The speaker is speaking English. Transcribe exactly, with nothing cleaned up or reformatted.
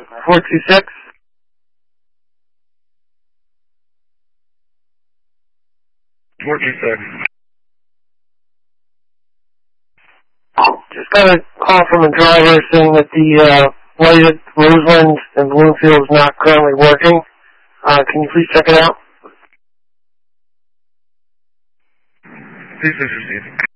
four two six. four two six. Just got a call from a driver saying that the uh, light at Roseland and Bloomfield is not currently working. Uh, can you please check it out? Please just receive.